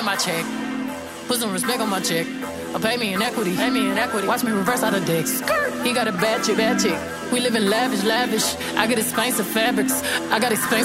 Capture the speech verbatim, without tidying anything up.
in my check. Put some respect on my check. Or pay me in equity, pay me in equity. Watch me reverse out of dicks. He got a bad chick, bad chick. We live in lavish, lavish. I got expensive fabrics. I got expensive